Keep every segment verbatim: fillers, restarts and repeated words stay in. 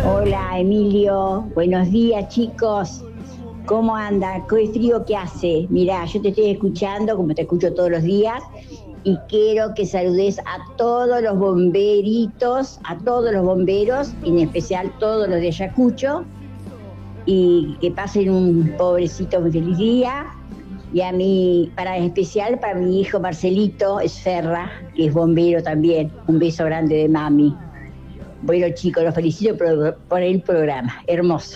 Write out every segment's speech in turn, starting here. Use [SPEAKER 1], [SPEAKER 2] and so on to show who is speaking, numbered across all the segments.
[SPEAKER 1] Hola Emilio, buenos días chicos, ¿cómo anda? ¿Qué frío que hace? Mirá, yo te estoy escuchando como te escucho todos los días y quiero que saludes a todos los bomberitos, a todos los bomberos, en especial todos los de Ayacucho, y que pasen un pobrecito muy feliz día. Y a mí, para especial para mi hijo Marcelito Esferra, que es bombero también, un beso grande de mami. Bueno chicos, los felicito por, por el programa, hermoso.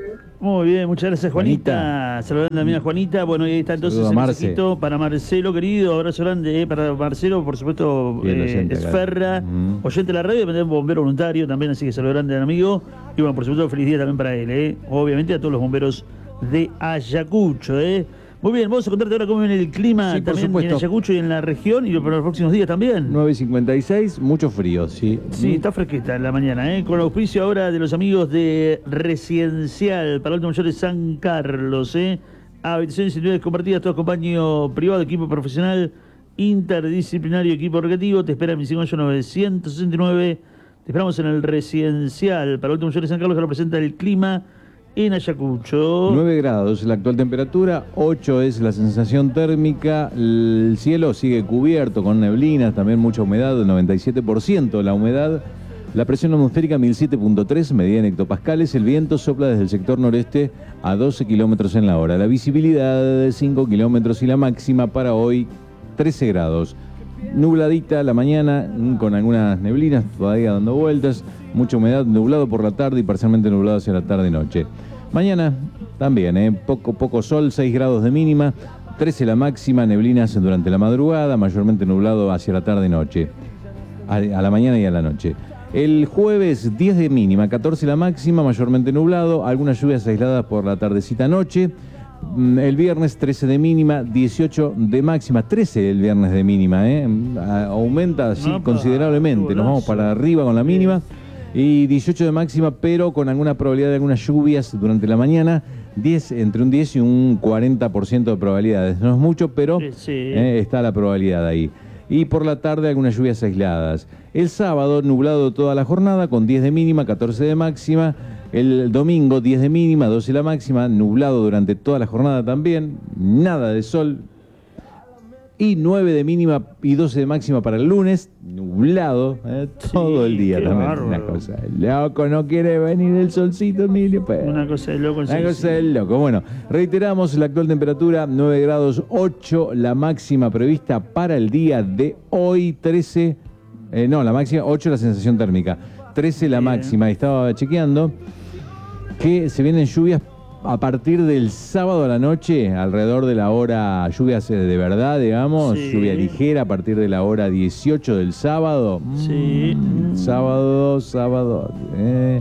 [SPEAKER 2] Muy bien, muchas gracias Juanita.
[SPEAKER 3] Juanita.
[SPEAKER 2] Saludando también a Juanita. Bueno, y ahí está entonces
[SPEAKER 3] Saludo a
[SPEAKER 2] el
[SPEAKER 3] Marce.
[SPEAKER 2] mensajito para Marcelo, querido. Abrazo grande eh, para Marcelo, por supuesto,
[SPEAKER 3] Bien,
[SPEAKER 2] eh,
[SPEAKER 3] oyente acá.
[SPEAKER 2] Esferra,
[SPEAKER 3] Mm.
[SPEAKER 2] oyente de la radio, también bombero voluntario también, así que saludo grande al amigo. Y bueno, por supuesto, feliz día también para él, eh. Obviamente a todos los bomberos de Ayacucho, eh. Muy bien, vamos a contarte ahora cómo viene el clima
[SPEAKER 3] Sí, por
[SPEAKER 2] también en
[SPEAKER 3] supuesto.
[SPEAKER 2] Ayacucho y en la región y para los próximos días también.
[SPEAKER 3] nueve cincuenta y seis, mucho frío, sí.
[SPEAKER 2] Sí, está fresquita en la mañana, ¿eh? Con el auspicio ahora de los amigos de Residencial para Alto Mayor de San Carlos, ¿eh? Habitaciones individuales compartidas, todo compañero privado, equipo profesional, interdisciplinario, equipo recreativo. Te espera en Misión novecientos sesenta y nueve. Te esperamos en el Residencial para Alto Mayor de San Carlos, que representa el clima en Ayacucho.
[SPEAKER 3] nueve grados la actual temperatura, ocho es la sensación térmica, el cielo sigue cubierto con neblinas, también mucha humedad, noventa y siete por ciento la humedad, la presión atmosférica mil siete punto tres, medida en hectopascales, el viento sopla desde el sector noreste a doce kilómetros en la hora, la visibilidad de cinco kilómetros y la máxima para hoy trece grados. Nubladita la mañana con algunas neblinas todavía dando vueltas, mucha humedad, nublado por la tarde y parcialmente nublado hacia la tarde y noche. Mañana también, ¿eh? poco, poco sol, seis grados de mínima, trece la máxima, neblinas durante la madrugada, mayormente nublado hacia la tarde y noche, a, a la mañana y a la noche. El jueves diez de mínima, catorce la máxima, mayormente nublado, algunas lluvias aisladas por la tardecita noche. El viernes trece de mínima, dieciocho de máxima, trece el viernes de mínima, ¿eh? Aumenta así
[SPEAKER 2] Opa,
[SPEAKER 3] considerablemente, nos vamos para arriba con la mínima, y dieciocho de máxima, pero con alguna probabilidad de algunas lluvias durante la mañana, diez, entre un diez y un cuarenta por ciento de probabilidades, no es mucho, pero
[SPEAKER 2] Sí, sí.
[SPEAKER 3] eh, está la probabilidad ahí. Y por la tarde algunas lluvias aisladas. El sábado nublado toda la jornada con diez de mínima, catorce de máxima. El domingo diez de mínima, doce la máxima, nublado durante toda la jornada también, nada de sol. Y nueve de mínima y doce de máxima para el lunes, nublado eh, todo
[SPEAKER 2] Sí,
[SPEAKER 3] el día
[SPEAKER 2] qué
[SPEAKER 3] también.
[SPEAKER 2] bárbaro.
[SPEAKER 3] Una cosa, loco, no quiere venir el solcito, Emilio. Pero...
[SPEAKER 2] Una cosa de loco.
[SPEAKER 3] Una cosa de loco. Bueno, reiteramos la actual temperatura, nueve grados ocho, la máxima prevista para el día de hoy, trece, eh, no, la máxima, ocho la sensación térmica, trece la
[SPEAKER 2] Bien.
[SPEAKER 3] máxima. Estaba chequeando que se vienen lluvias a partir del sábado a la noche, alrededor de la hora, lluvias eh, de verdad, digamos,
[SPEAKER 2] Sí.
[SPEAKER 3] lluvia ligera a partir de la hora dieciocho del sábado.
[SPEAKER 2] Sí.
[SPEAKER 3] Mm, sábado, sábado, eh,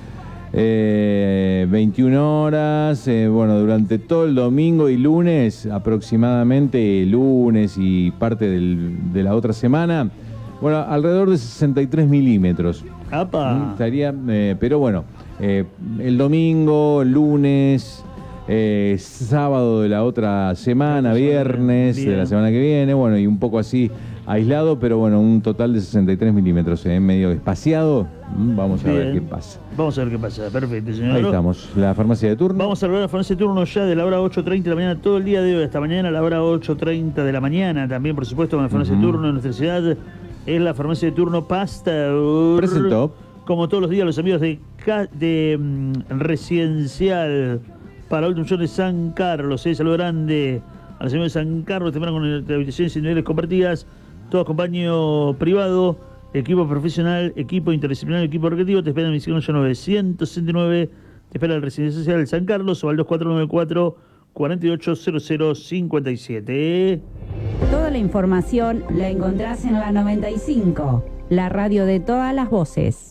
[SPEAKER 3] eh, veintiuna horas, eh, bueno, durante todo el domingo y lunes, aproximadamente lunes y parte del, de la otra semana, bueno, alrededor de sesenta y tres milímetros.
[SPEAKER 2] Apa.
[SPEAKER 3] Mm, Estaría, eh, pero bueno, eh, el domingo, lunes, eh, sábado de la otra semana, viernes
[SPEAKER 2] Bien.
[SPEAKER 3] de la semana que viene, bueno, y un poco así aislado, pero bueno, un total de sesenta y tres milímetros, eh, medio espaciado. Mm, Vamos a ver
[SPEAKER 2] Bien.
[SPEAKER 3] qué pasa.
[SPEAKER 2] Vamos a ver qué pasa. Perfecto, señor.
[SPEAKER 3] Ahí estamos, la farmacia de turno.
[SPEAKER 2] Vamos a hablar de la farmacia de turno ya de la hora ocho treinta de la mañana, todo el día de hoy, hasta mañana a la hora ocho treinta de la mañana. También, por supuesto, con la farmacia
[SPEAKER 3] Ujú.
[SPEAKER 2] de turno en nuestra ciudad es la farmacia de turno Pasteur.
[SPEAKER 3] Presentó.
[SPEAKER 2] Como todos los días, los amigos de, Ca- de mm, Residencial para Alto Mayor de San Carlos. Eh, saludo grande a los amigos de San Carlos, temprano con el- habitaciones individuales compartidas, todo acompaño privado, equipo profesional, equipo interdisciplinario, equipo recreativo. Te espera en Misión novecientos sesenta y nueve. Te espera el Residencial de San Carlos o al dos cuatro nueve cuatro, cuatro ocho cero cero cinco siete.
[SPEAKER 4] Toda la información la encontrás en la noventa y cinco, la radio de todas las voces.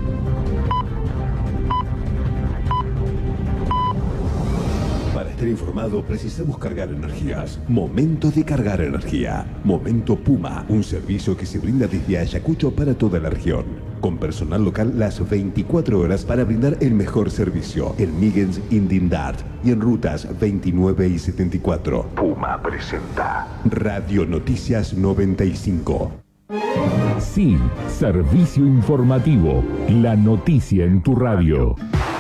[SPEAKER 5] Para estar informado informado, precisamos cargar energías. Momento de cargar energía. Momento Puma, un servicio que se brinda desde Ayacucho para toda la región. Con personal local las veinticuatro horas para brindar el mejor servicio. En Migens Indindart y en rutas veintinueve y setenta y cuatro. Puma presenta Radio Noticias noventa y cinco.
[SPEAKER 6] Sí, servicio informativo. La noticia en tu radio.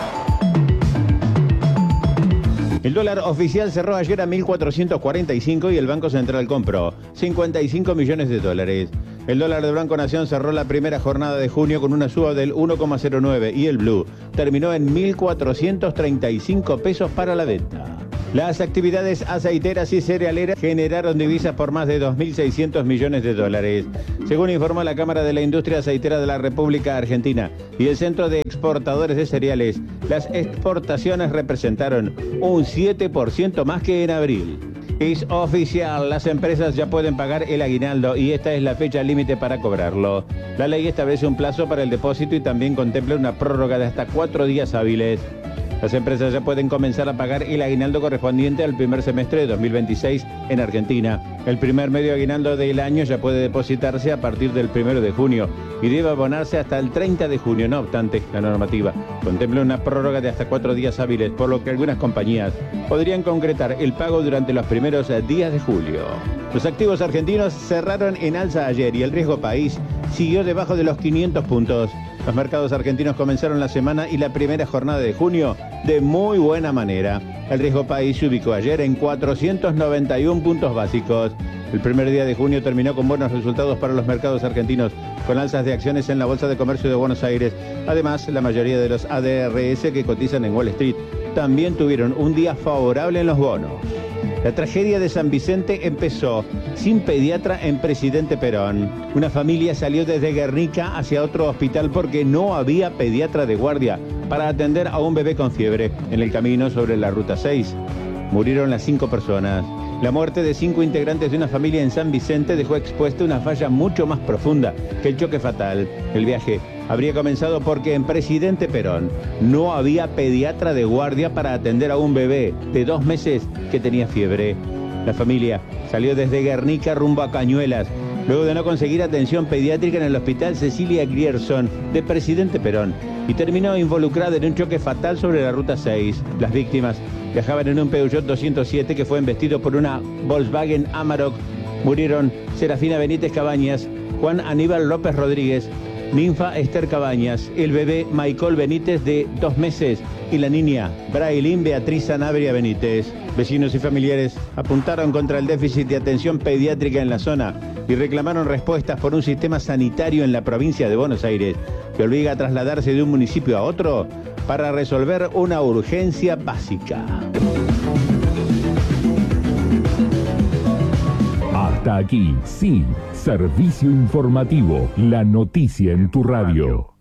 [SPEAKER 7] El dólar oficial cerró ayer a mil cuatrocientos cuarenta y cinco y el Banco Central compró cincuenta y cinco millones de dólares. El dólar del Banco Nación cerró la primera jornada de junio con una suba del uno coma cero nueve y el blue terminó en mil cuatrocientos treinta y cinco pesos para la venta. Las actividades aceiteras y cerealeras generaron divisas por más de dos mil seiscientos millones de dólares. Según informó la Cámara de la Industria Aceitera de la República Argentina y el Centro de Exportadores de Cereales, las exportaciones representaron un siete por ciento más que en abril. Es oficial, las empresas ya pueden pagar el aguinaldo y esta es la fecha límite para cobrarlo. La ley establece un plazo para el depósito y también contempla una prórroga de hasta cuatro días hábiles. Las empresas ya pueden comenzar a pagar el aguinaldo correspondiente al primer semestre de dos mil veintiséis en Argentina. El primer medio aguinaldo del año ya puede depositarse a partir del primero de junio y debe abonarse hasta el treinta de junio. No obstante, la normativa contempla una prórroga de hasta cuatro días hábiles, por lo que algunas compañías podrían concretar el pago durante los primeros días de julio. Los activos argentinos cerraron en alza ayer y el riesgo país siguió debajo de los quinientos puntos. Los mercados argentinos comenzaron la semana y la primera jornada de junio de muy buena manera. El riesgo país se ubicó ayer en cuatrocientos noventa y uno puntos básicos. El primer día de junio terminó con buenos resultados para los mercados argentinos, con alzas de acciones en la Bolsa de Comercio de Buenos Aires. Además, la mayoría de los A D R S que cotizan en Wall Street también tuvieron un día favorable en los bonos. La tragedia de San Vicente empezó sin pediatra en Presidente Perón. Una familia salió desde Guernica hacia otro hospital porque no había pediatra de guardia para atender a un bebé con fiebre en el camino sobre la Ruta seis. Murieron las cinco personas. La muerte de cinco integrantes de una familia en San Vicente dejó expuesta una falla mucho más profunda que el choque fatal. El viaje habría comenzado porque en Presidente Perón no había pediatra de guardia para atender a un bebé de dos meses que tenía fiebre. La familia salió desde Guernica rumbo a Cañuelas, luego de no conseguir atención pediátrica en el Hospital Cecilia Grierson de Presidente Perón, y terminó involucrada en un choque fatal sobre la Ruta seis. Las víctimas viajaban en un Peugeot doscientos siete que fue embestido por una Volkswagen Amarok. Murieron Serafina Benítez Cabañas, Juan Aníbal López Rodríguez, Ninfa Esther Cabañas, el bebé Michael Benítez de dos meses y la niña Brailín Beatriz Sanabria Benítez. Vecinos y familiares apuntaron contra el déficit de atención pediátrica en la zona y reclamaron respuestas por un sistema sanitario en la provincia de Buenos Aires que obliga a trasladarse de un municipio a otro para resolver una urgencia básica.
[SPEAKER 6] Hasta aquí, sí, servicio informativo, la noticia en tu radio.